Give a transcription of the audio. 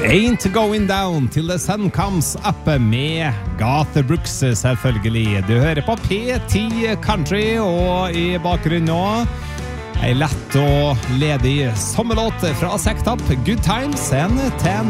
Ain't Going Down Till The Sun Comes Up med Garth Brooks, selvfølgelig. Du hører på P10 Country, og i bakgrunnen nå en lett og ledig sommerlåt fra Sekt Up, Good Times and 10